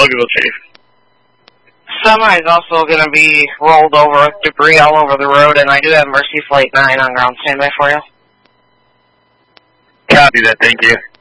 I'll give the chief. Semi is also going to be rolled over with debris all over the road, and I do have Mercy Flight 9 on ground standby for you. Copy that, thank you.